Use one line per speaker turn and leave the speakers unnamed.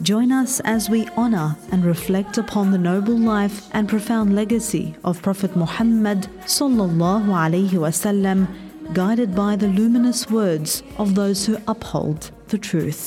Join us as we honor and reflect upon the noble life and profound legacy of Prophet Muhammad sallallahu alaihi wasallam, guided by the luminous words of those who uphold the truth.